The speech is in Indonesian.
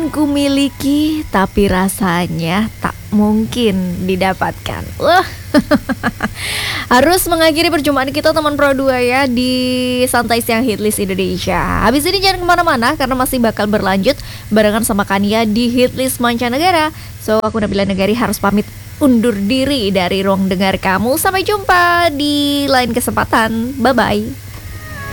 ku miliki, tapi rasanya tak mungkin didapatkan. Wah, harus mengakhiri perjumpaan kita teman Pro 2 ya di Santai Siang Hitlist Indonesia. Habis ini jangan kemana-mana karena masih bakal berlanjut barengan sama Kania di Hitlist Mancanegara. So, aku Nabila Negari harus pamit undur diri dari ruang dengar kamu. Sampai jumpa di lain kesempatan. Bye-bye.